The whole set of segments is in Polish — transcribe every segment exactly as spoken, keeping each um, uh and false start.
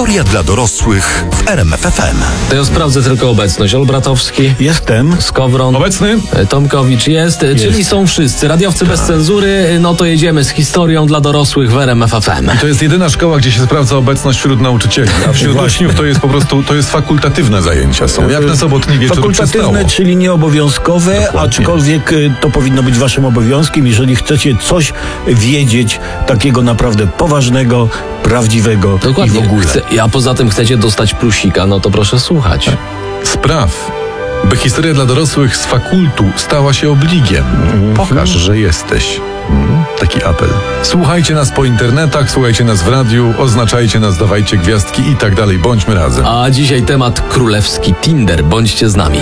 Historia dla dorosłych w R M F F M. To ja sprawdzę tylko obecność. Olbratowski. Jestem. Skowron. Obecny? Tomkowicz jest, jest. czyli są wszyscy. Radiowcy bez cenzury, no to jedziemy z historią dla dorosłych w R M F F M. To jest jedyna szkoła, gdzie się sprawdza obecność wśród nauczycieli, a wśród Właśnie. uczniów to jest po prostu, to jest fakultatywne zajęcia są, jak na sobotni wieczór Fakultatywne, przystało. czyli nieobowiązkowe, Dokładnie. aczkolwiek y, to powinno być waszym obowiązkiem, jeżeli chcecie coś wiedzieć takiego naprawdę poważnego, prawdziwego Dokładnie. i w ogóle. Chce, a poza tym chcecie dostać plusika, no to proszę słuchać. Spraw, by historia dla dorosłych z fakultu stała się obligiem. Pokaż, że jesteś. Mm, Taki apel. Słuchajcie nas po internetach, słuchajcie nas w radiu, oznaczajcie nas, dawajcie gwiazdki i tak dalej. Bądźmy razem. A dzisiaj temat królewski Tinder. Bądźcie z nami.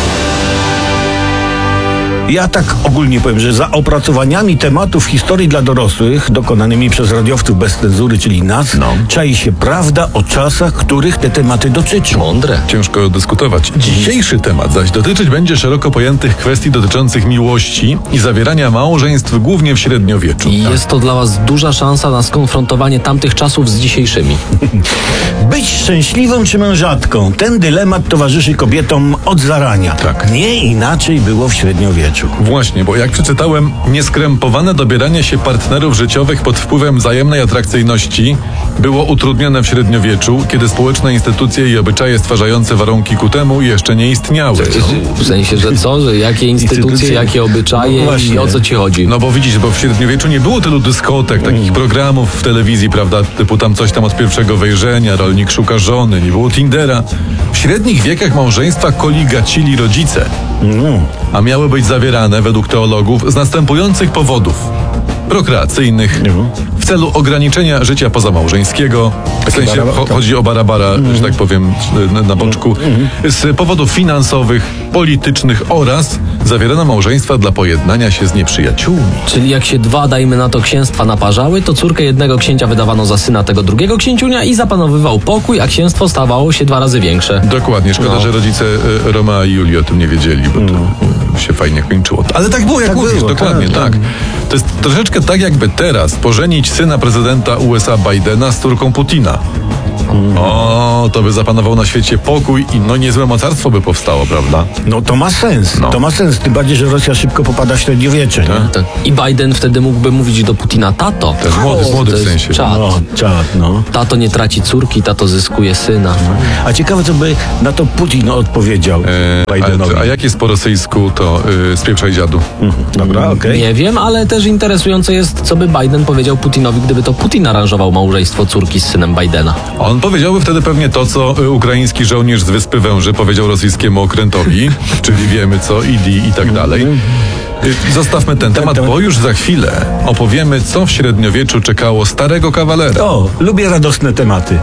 Ja tak ogólnie powiem, że za opracowaniami tematów historii dla dorosłych dokonanymi przez radiowców bez cenzury, czyli nas, No. czai się prawda o czasach, których te tematy dotyczą. Mądre. Ciężko dyskutować. Dzisiejszy temat zaś dotyczyć będzie szeroko pojętych kwestii dotyczących miłości i zawierania małżeństw głównie w średniowieczu. I jest to dla was duża szansa na skonfrontowanie tamtych czasów z dzisiejszymi. Być szczęśliwą czy mężatką? Ten dylemat towarzyszy kobietom od zarania. Tak. Nie inaczej było w średniowieczu. Właśnie, bo jak przeczytałem, nieskrępowane dobieranie się partnerów życiowych pod wpływem wzajemnej atrakcyjności było utrudnione w średniowieczu, kiedy społeczne instytucje i obyczaje stwarzające warunki ku temu jeszcze nie istniały. W sensie, że co? Że jakie instytucje, Instytucje. jakie obyczaje No właśnie. i o co ci chodzi? No bo widzisz, bo w średniowieczu nie było tylu dyskotek, takich programów w telewizji, prawda, typu tam coś tam od pierwszego wejrzenia, rolnik szuka żony, nie było Tindera. W średnich wiekach małżeństwa koligacili rodzice, No. a miały być zawierane według teologów z następujących powodów. Prokreacyjnych, No. w celu ograniczenia życia pozamałżeńskiego, w sensie baraba- cho- chodzi o barabara, że tak powiem, na, na boczku, z powodów finansowych, politycznych oraz zawierano małżeństwa dla pojednania się z nieprzyjaciółmi. Czyli jak się dwa, dajmy na to, księstwa naparzały, to córkę jednego księcia wydawano za syna tego drugiego księciunia i zapanowywał pokój, a księstwo stawało się dwa razy większe. Dokładnie, szkoda, No. że rodzice e, Romea i Julii o tym nie wiedzieli, bo to e, się fajnie kończyło. Ale tak było, jak Tak mówisz, było, dokładnie, tak, tak. tak. To jest troszeczkę tak, jakby teraz pożenić syna prezydenta U S A Bidena z córką Putina. O, to by zapanował na świecie pokój i no niezłe mocarstwo by powstało, prawda? No to ma sens. No. To ma sens. Tym bardziej, że Rosja szybko popada w średniowiecze. Nie? Tak. Tak. I Biden wtedy mógłby mówić do Putina: tato. To jest młody, O, młody to w jest sensie. Czad. No, czad, no. Tato nie traci córki, tato zyskuje syna. A ciekawe, co by na to Putin odpowiedział E, Bidenowi. a, a jak jest po rosyjsku, to y, spieprzaj dziadu. Dobra, okej. Nie wiem, ale też interesujące jest, co by Biden powiedział Putinowi, gdyby to Putin aranżował małżeństwo córki z synem Bidena. On powiedziałby wtedy pewnie to, co y, ukraiński żołnierz z Wyspy Węży powiedział rosyjskiemu okrętowi, czyli wiemy co, Idi i tak dalej. Y, Zostawmy ten temat, bo już za chwilę opowiemy, co w średniowieczu czekało starego kawalera. O, lubię radosne tematy.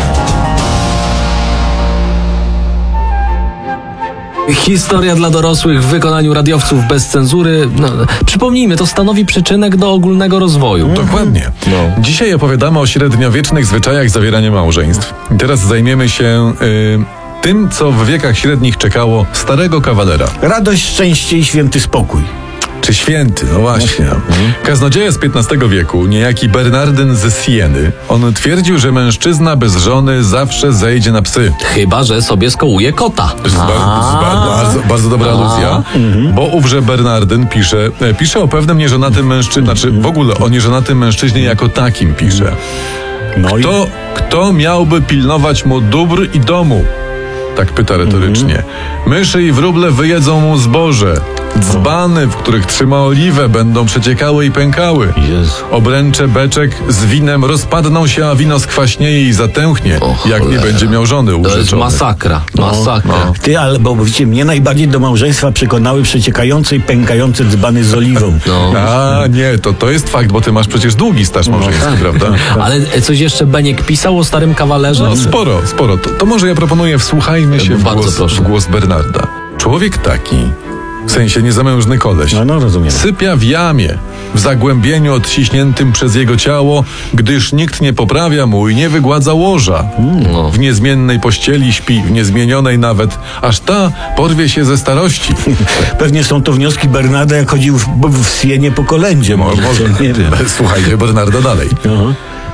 Historia dla dorosłych w wykonaniu radiowców bez cenzury. No, przypomnijmy, to stanowi przyczynek do ogólnego rozwoju. Dokładnie. No. Dzisiaj opowiadamy o średniowiecznych zwyczajach zawierania małżeństw. I teraz zajmiemy się y, tym, co w wiekach średnich czekało starego kawalera. Radość, szczęście i święty spokój. Czy święty, no właśnie. Kaznodzieja z piętnastego wieku, niejaki Bernardyn z Sieny, on twierdził, że mężczyzna bez żony zawsze zejdzie na psy. Chyba że sobie skołuje kota. To jest bardzo, to jest bardzo, bardzo, bardzo dobra aluzja, bo ówże Bernardyn pisze, e, pisze o pewnym nieżonatym mężczyźnie, znaczy w ogóle o nieżonatym mężczyźnie jako takim pisze. No i Kto, kto miałby pilnować mu dóbr i domu? Tak pyta retorycznie. Myszy i wróble wyjedzą mu zboże. Dzbany, w których trzyma oliwę, będą przeciekały i pękały. Jezu. Obręcze beczek z winem rozpadną się, a wino skwaśnieje i zatęchnie, O jak nie cholera. będzie miał żony To jest urzeczonej. masakra. Masakra. no. Ty, ale bo widzicie, mnie najbardziej do małżeństwa przekonały przeciekające i pękające dzbany z oliwą. No. A nie, to, to jest fakt, bo ty masz przecież długi staż małżeński, tak. prawda? Ale coś jeszcze Beniek pisał o starym kawalerze? No sporo, sporo. To, to może ja proponuję, wsłuchajmy się w Bardzo głos, proszę. w głos Bernarda. Człowiek taki, w sensie niezamężny koleś, No, no, rozumiem. sypia w jamie, w zagłębieniu odciśniętym przez jego ciało, gdyż nikt nie poprawia mu i nie wygładza łoża. No. W niezmiennej pościeli śpi, w niezmienionej nawet, aż ta porwie się ze starości. Pewnie są to wnioski Bernarda, jak chodził w, w Sienie po kolędzie. Może, może. Nie wiem. Słuchajcie Bernarda dalej. Aha.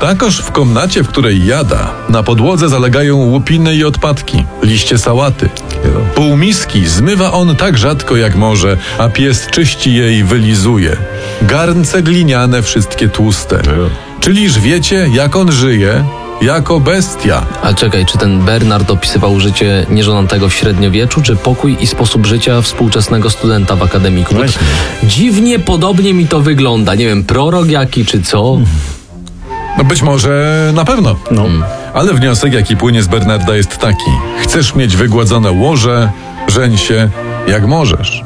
Takoż w komnacie, w której jada, na podłodze zalegają łupiny i odpadki, liście sałaty. Pół miski zmywa on tak rzadko jak może, a pies czyści je i wylizuje. Garnce gliniane wszystkie tłuste. Czyliż wiecie, jak on żyje? Jako bestia. A czekaj, czy ten Bernard opisywał życie nieżonatego w średniowieczu, czy pokój i sposób życia współczesnego studenta w akademiku? Właśnie. Dziwnie podobnie mi to wygląda. Nie wiem, prorok jaki, czy co? No być może na pewno. No. Ale wniosek, jaki płynie z Bernarda, jest taki. Chcesz mieć wygładzone łoże, żeń się jak możesz.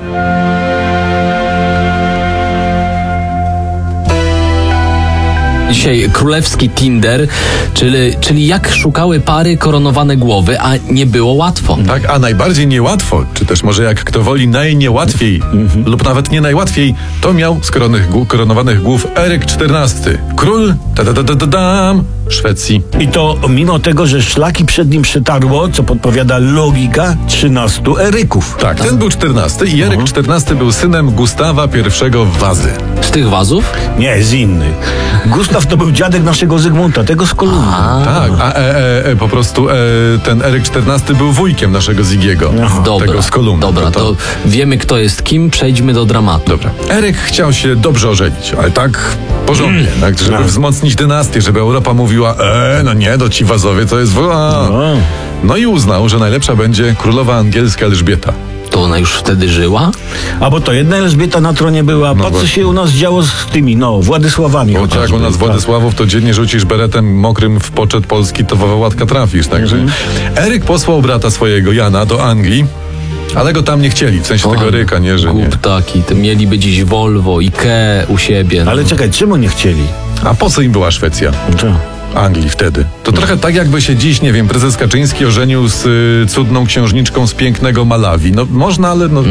Dzisiaj królewski Tinder, czyli, czyli jak szukały pary koronowane głowy, a nie było łatwo. Tak, a najbardziej niełatwo, czy też może jak kto woli najniełatwiej, lub nawet nie najłatwiej, to miał z koronych, gó- koronowanych głów Eryk czternasty. Król, ta da da da da dam, Szwecji. I to mimo tego, że szlaki przed nim przetarło, co podpowiada logika, trzynastu Eryków. Tak, ten był czternasty i Eryk czternasty był synem Gustawa pierwszego Wazy. Z tych wazów? Nie, z innych. Gustaw to był dziadek naszego Zygmunta, tego z Kolumbii. Tak, a e, e, e, po prostu e, ten Eryk czternasty był wujkiem naszego Zigiego. Dobra, Tego z Kolumbii. dobra, No to wiemy kto jest kim, przejdźmy do dramatu. Dobra. Eryk chciał się dobrze ożenić, ale tak porządnie, tak, żeby No. wzmocnić dynastię, żeby Europa mówiła, e, no nie, to ci Wazowie to jest... A. No. No i uznał, że najlepsza będzie królowa angielska Elżbieta. To ona już wtedy żyła? A bo to jedna Elżbieta na tronie była. No Patrz, co właśnie. się u nas działo z tymi, no, Władysławami. Bo jak chociażby. u nas Tak. Władysławów, to dziennie rzucisz beretem mokrym w poczet Polski, to wałatka trafisz. Także Eryk posłał brata swojego, Jana, do Anglii, ale go tam nie chcieli, w sensie tego Eryka, nie, że nie. Głup taki, ty mieliby dziś Volvo, Ikea u siebie. No. Ale czekaj, czemu nie chcieli? A po co im była Szwecja? Co? Anglii wtedy. To trochę tak, jakby się dziś, nie wiem, prezes Kaczyński ożenił z y, cudną księżniczką z pięknego Malawi. No można, ale no...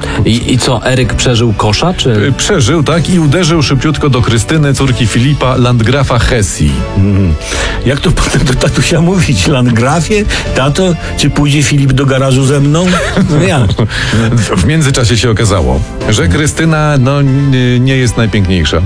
I, I co, Eryk przeżył kosza, czy... y, Przeżył, tak? I uderzył szybciutko do Krystyny, córki Filipa, landgrafa Hesji. Mhm. Jak to potem do tatusia mówić? Landgrafie? Tato? Czy pójdzie Filip do garażu ze mną? No ja. W międzyczasie się okazało, że Krystyna, no, n- nie jest najpiękniejsza.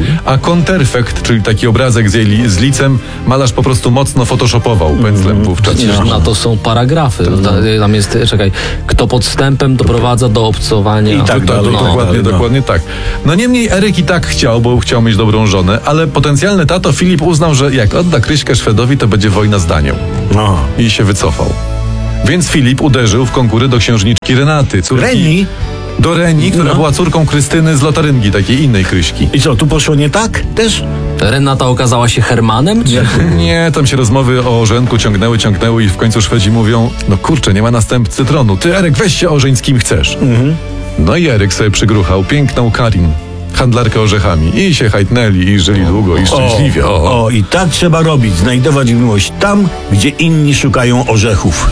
A konterfekt, czyli taki obrazek z jej li, z licem, malarz po prostu mocno photoshopował pędzlem wówczas. Przecież na to są paragrafy. Ta- Tam jest, czekaj, kto podstępem doprowadza do obcowania. I tak Do- do- dalej, no. dokładnie, dalej, no. dokładnie tak. No niemniej Eryk i tak chciał, bo chciał mieć dobrą żonę, ale potencjalny tato Filip uznał, że jak odda Kryśkę Szwedowi, to będzie wojna z Danią. No. I się wycofał. Więc Filip uderzył w konkury do księżniczki Renaty, córki... Reni? Do Reni, która No. była córką Krystyny z Lotaryngii, takiej innej Kryśki. I co, tu poszło nie tak? Też? Renata okazała się Hermanem? Czy... Nie, tam się rozmowy o Orzenku ciągnęły, ciągnęły i w końcu Szwedzi mówią, no kurczę, nie ma następcy tronu. Ty, Eryk, weź się ożeń z kim chcesz. No i Eryk sobie przygruchał piękną Karin, handlarkę orzechami. I się hajtnęli, i żyli długo, i szczęśliwie. O, o. o, i tak trzeba robić. Znajdować miłość tam, gdzie inni szukają orzechów.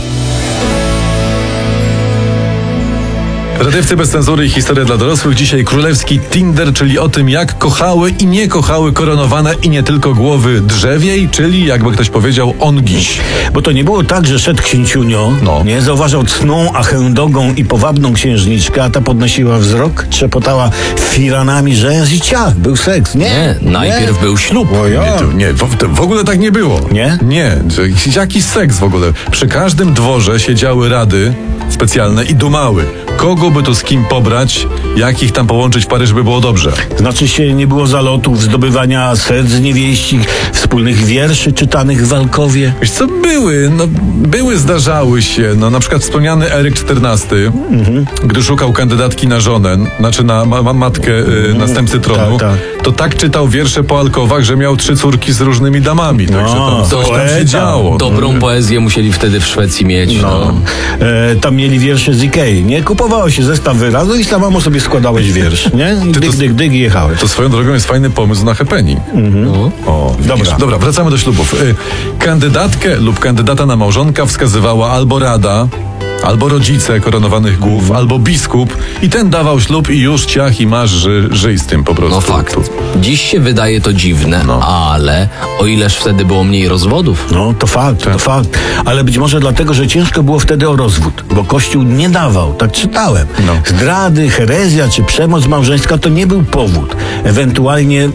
Radiowcy bez cenzury i historia dla dorosłych. Dzisiaj królewski Tinder, czyli o tym, jak kochały i nie kochały koronowane i nie tylko głowy drzewiej, czyli jakby ktoś powiedział ongiś. Bo to nie było tak, że szedł księciunio, No. nie zauważał cną, a chędogą i powabną księżniczkę, a ta podnosiła wzrok, trzepotała firanami rzęs i ciach, był seks, nie? Nie, najpierw był ślub. O ja. Nie, to, nie w, to w ogóle tak nie było. Nie? Nie, że- jaki seks w ogóle. Przy każdym dworze siedziały rady specjalne i dumały. Kogo by tu z kim pobrać, jak ich tam połączyć w pary, żeby było dobrze. Znaczy się nie było zalotów, zdobywania serc niewieścich, wspólnych wierszy czytanych w Walkowie. Wiesz co, były, no były, zdarzały się, no na przykład wspomniany Eryk czternasty, gdy szukał kandydatki na żonę, znaczy na ma, ma, matkę y, następcy tronu, Tak, to tak czytał wiersze po alkowach, że miał trzy córki z różnymi damami, także tam coś tam poeta. się działo. Dobrą poezję musieli wtedy w Szwecji mieć. No. E, tam mieli wiersze z Ikei, nie? Kupowało się zestaw wyrazu i samemu sobie składałeś wiersz, nie? I Ty dyg, to- dyg, dyg i jechałeś. To swoją drogą jest fajny pomysł na happening. No. O, widzisz. Dobra. Dobra, wracamy do ślubów. Y, kandydatkę lub kandydata na małżonka wskazywała albo rada, albo rodzice koronowanych głów, albo biskup i ten dawał ślub i już ciach i masz, ży, żyj z tym po prostu. No fakt. Dziś się wydaje to dziwne, No. ale o ileż wtedy było mniej rozwodów. No, to fakt, to fakt. Ale być może dlatego, że ciężko było wtedy o rozwód, bo Kościół nie dawał, tak czytałem. No. Zdrady, herezja czy przemoc małżeńska to nie był powód. Ewentualnie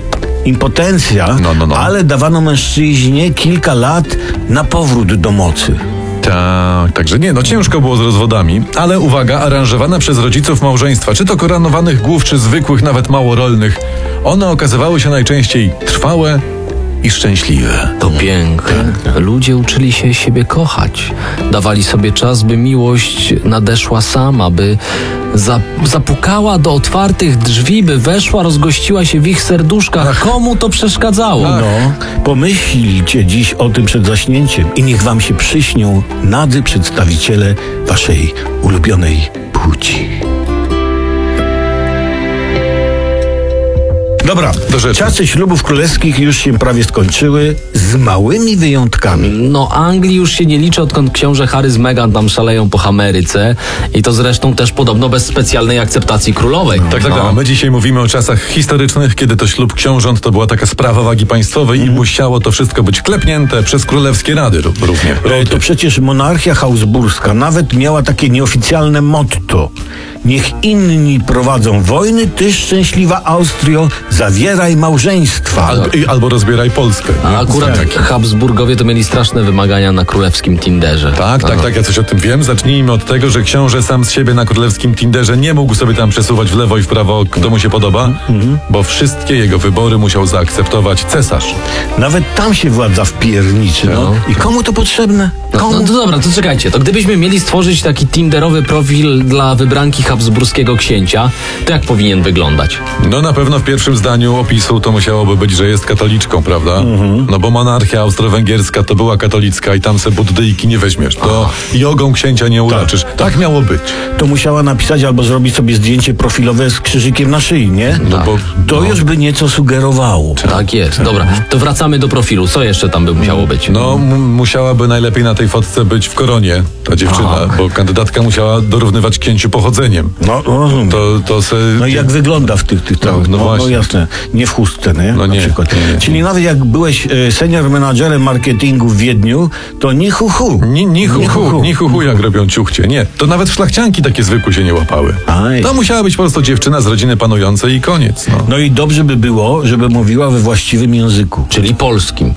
impotencja, No, no, no. ale dawano mężczyźnie kilka lat na powrót do mocy. Tak, także nie, no ciężko było z rozwodami, ale uwaga, aranżowane przez rodziców małżeństwa, czy to koronowanych głów, czy zwykłych, nawet małorolnych, one okazywały się najczęściej trwałe i szczęśliwe. To piękne. Ludzie uczyli się siebie kochać. Dawali sobie czas, by miłość nadeszła sama, by za, zapukała do otwartych drzwi, by weszła, rozgościła się w ich serduszkach. Komu to przeszkadzało? No, pomyślcie dziś o tym przed zaśnięciem i niech wam się przyśnią nadzy przedstawiciele waszej ulubionej płci. Dobra, Do rzeczy. czasy ślubów królewskich już się prawie skończyły, z małymi wyjątkami. No Anglii już się nie liczy, odkąd książę Harry z Meghan tam szaleją po Ameryce i to zresztą też podobno bez specjalnej akceptacji królowej. Tak, tak, No. tak. A my dzisiaj mówimy o czasach historycznych, kiedy to ślub książąt to była taka sprawa wagi państwowej i musiało to wszystko być klepnięte przez królewskie rady ró- równie. E, To przecież monarchia habsburska nawet miała takie nieoficjalne motto. Niech inni prowadzą wojny, ty szczęśliwa Austrio, zawieraj małżeństwa. Albo, i- albo rozbieraj Polskę. A nie? akurat Tak. Habsburgowie to mieli straszne wymagania na królewskim Tinderze. Tak, tak, tak, ja coś o tym wiem. Zacznijmy od tego, że książę sam z siebie na królewskim Tinderze nie mógł sobie tam przesuwać w lewo i w prawo, kto mu się podoba, bo wszystkie jego wybory musiał zaakceptować cesarz. Nawet tam się władza wpierniczy. No. No. I komu to potrzebne? No, Komu? no to dobra, to czekajcie, to gdybyśmy mieli stworzyć taki tinderowy profil dla wybranki habsburskiego księcia, to jak powinien wyglądać? No na pewno w pierwszym zdaniu opisu to musiałoby być, że jest katoliczką, prawda? No bo monarchia austro-węgierska to była katolicka i tam se buddyjki nie weźmiesz. To jogą księcia nie uraczysz. Tak, tak miało być. To musiała napisać albo zrobić sobie zdjęcie profilowe z krzyżykiem na szyi, nie? No bo To no, już by nieco sugerowało. Tak jest, dobra, to wracamy do profilu. Co jeszcze tam by musiało być? No, m- musiałaby najlepiej na tej fotce być w koronie ta dziewczyna, Aha. bo kandydatka musiała dorównywać księciu pochodzeniem. No, rozumiem. To, to se... No i jak wygląda w tych, tych tak, no no, no właśnie. jasne, nie w chustce, nie? No Na nie, przykład. nie, nie. Czyli nawet jak byłeś e, senior menadżerem marketingu w Wiedniu, to ni hu hu. Ni, ni hu hu, ni hu hu jak robią ciuchcie. Nie, to nawet szlachcianki takie zwykłe się nie łapały. Aj. To musiała być po prostu dziewczyna z rodziny panującej i koniec. No. No i dobrze by było, żeby mówiła we właściwym języku. Czyli polskim.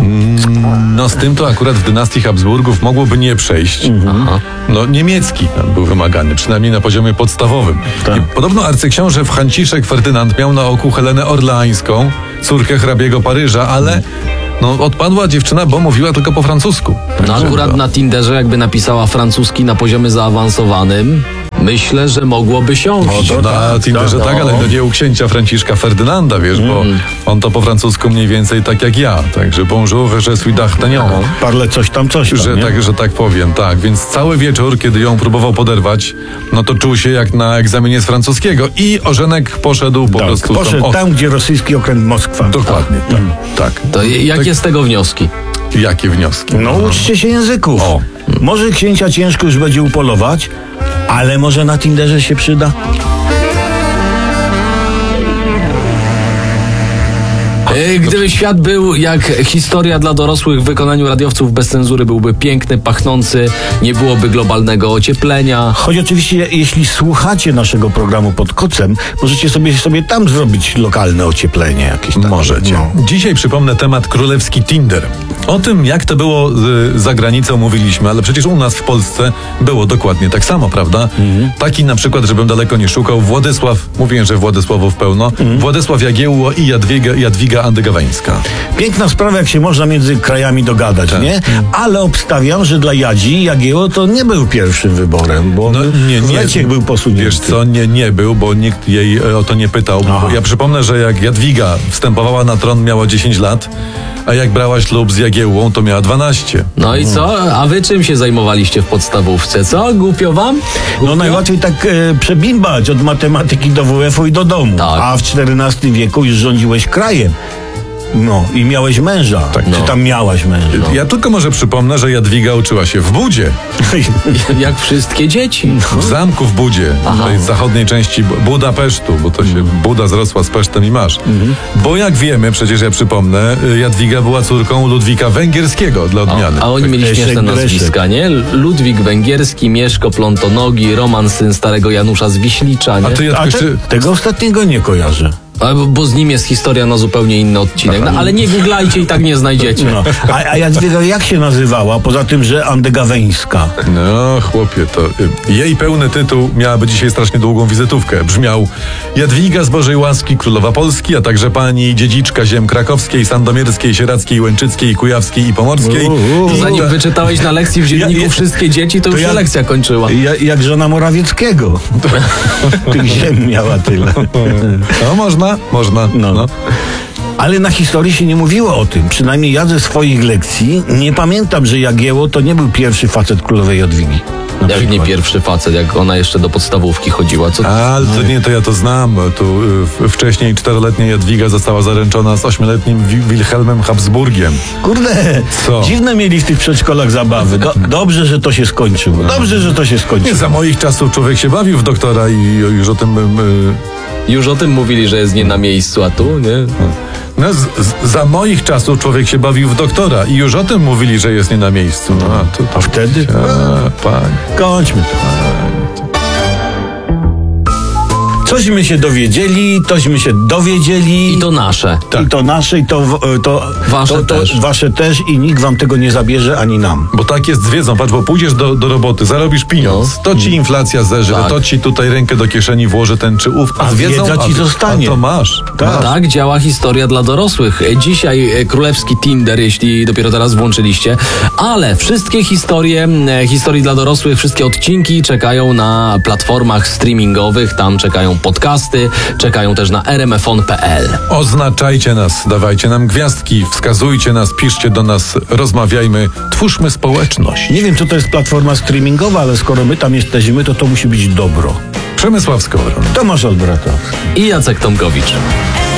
No z tym to akurat w dynastii Habsburgów mogłoby nie przejść. Aha. No niemiecki tam był wymagany, przynajmniej na poziomie podstawowym. Tak. I podobno arcyksiąże Franciszek Ferdynand miał na oku Helenę Orleańską, córkę hrabiego Paryża, ale no, odpadła dziewczyna, bo mówiła tylko po francusku. No Także akurat to- na Tinderze jakby napisała francuski na poziomie zaawansowanym, myślę, że mogłoby siąść. No to Na tak, Tinderze tak, tak, no. ale no nie u księcia Franciszka Ferdynanda, wiesz, bo on to po francusku mniej więcej tak jak ja. Także bonjour, je suis d'Artagnan. Parle coś tam, coś tam, Że nie? tak, że tak powiem, tak. Więc cały wieczór, kiedy ją próbował poderwać, no to czuł się jak na egzaminie z francuskiego i Ożenek poszedł po Tak, prostu poszedł o, tam, gdzie rosyjski okręt Moskwa. Dokładnie, tak. tak. To j- jakie Tak, z tego wnioski? jakie wnioski? No uczcie się języków. O. Może księcia ciężko już będzie upolować, ale może na Tinderze się przyda. E, Gdyby świat był jak historia dla dorosłych w wykonaniu radiowców bez cenzury, byłby piękny, pachnący, nie byłoby globalnego ocieplenia. Choć oczywiście, jeśli słuchacie naszego programu pod kocem, możecie sobie, sobie tam zrobić lokalne ocieplenie jakieś tam. Możecie. No. Dzisiaj przypomnę temat królewski Tinder. O tym, jak to było y, za granicą, mówiliśmy, ale przecież u nas w Polsce było dokładnie tak samo, prawda? Mhm. Taki na przykład, żebym daleko nie szukał, Władysław, mówię, że Władysławów pełno, Mhm. Władysław Jagiełło i Jadwiga, Jadwiga Andegaweńska. Piękna sprawa, jak się można między krajami dogadać, Tak. nie? Ale obstawiam, że dla Jadzi Jagiełło to nie był pierwszym wyborem, bo No, nie, nie. Leciek był posunięty. Wiesz co, nie, nie był, bo nikt jej e, o to nie pytał. Aha. Ja przypomnę, że jak Jadwiga wstępowała na tron, miała dziesięć lat, a jak brała ślub z Jagiełłą, to miała dwanaście. No i co? A wy czym się zajmowaliście w podstawówce? Co? Głupio wam? No Głupio? najłatwiej tak e, przebimbać od matematyki do W F-u i do domu. Tak. A w czternastym wieku już rządziłeś krajem. No i miałeś męża. Tak, Czy no. tam miałaś męża? Ja tylko może przypomnę, że Jadwiga uczyła się w Budzie. Jak wszystkie dzieci. W zamku w Budzie, Aha. tej zachodniej części Bu- Budapesztu, bo to się Buda zrosła z Pesztem i masz. Bo jak wiemy, przecież ja przypomnę, Jadwiga była córką Ludwika Węgierskiego dla odmiany. A oni mieli Leszek, śmieszne Leszek. nazwiska, nie? Ludwik Węgierski, Mieszko Plontonogi, Roman syn starego Janusza z Wiślicza, nie? A ty, A Jacku, te, jeszcze, tego ostatniego nie kojarzę. A, bo- bo z nim jest historia na zupełnie inny odcinek. No, ale nie googlajcie i tak nie znajdziecie. No. A, a Jadwiga jak się nazywała? Poza tym, że Andegaweńska. No, chłopie, to y, jej pełny tytuł miałaby dzisiaj strasznie długą wizytówkę. Brzmiał Jadwiga z Bożej łaski, królowa Polski, a także pani dziedziczka ziem krakowskiej, sandomierskiej, sieradzkiej, łęczyckiej, kujawskiej i pomorskiej. Uuu. I Zanim ta- wyczytałeś na lekcji w dzienniku Ja- ja- wszystkie dzieci, to już to się ja- lekcja kończyła. Ja, jak żona Morawieckiego. Tych ziem miała tyle. No, można, można. No. No. Ale na historii się nie mówiło o tym. Przynajmniej ja ze swoich lekcji nie pamiętam, że Jagiełło to nie był pierwszy facet królowej Jadwigi. Na Jak nie przykład. pierwszy facet, jak ona jeszcze do podstawówki chodziła. Co? Ale to nie, to ja to znam. Tu y, w- wcześniej czteroletnia Jadwiga została zaręczona z ośmioletnim Wi- Wilhelmem Habsburgiem. Kurde, Co? dziwne mieli w tych przedszkolach zabawy. Do, dobrze, że to się skończyło. Dobrze, że to się Nie, skończyło. za moich czasów człowiek się bawił w doktora i już o tym... Y, Już o tym mówili, że jest nie na miejscu, a tu, nie? no, z, z, za moich czasów człowiek się bawił w doktora i już o tym mówili, że jest nie na miejscu. No, a, tu, A wtedy? a, panie. Kończmy to. Cośmy się dowiedzieli, tośmy się dowiedzieli. I to nasze. I to nasze, i to, w- to, Wasze to, to też. Wasze też i nikt wam tego nie zabierze, ani nam. Bo tak jest z wiedzą, patrz, bo pójdziesz do, do roboty, zarobisz pieniądz, No. to ci inflacja zeżre, Tak. to ci tutaj rękę do kieszeni włoży ten czy ów, a, A z wiedzą wiedza ci a, zostanie. A to masz. Tak. Tak działa historia dla dorosłych. Dzisiaj e, królewski Tinder, jeśli dopiero teraz włączyliście, ale wszystkie historie, e, historii dla dorosłych, wszystkie odcinki czekają na platformach streamingowych, tam czekają podcasty, czekają też na r m f on kropka p l. Oznaczajcie nas, dawajcie nam gwiazdki, wskazujcie nas, piszcie do nas, rozmawiajmy, twórzmy społeczność. Nie wiem, co to jest platforma streamingowa, ale skoro my tam jesteśmy, to to musi być dobro. Przemysław Skowron. Tomasz Olbratowski. I Jacek Tomkowicz.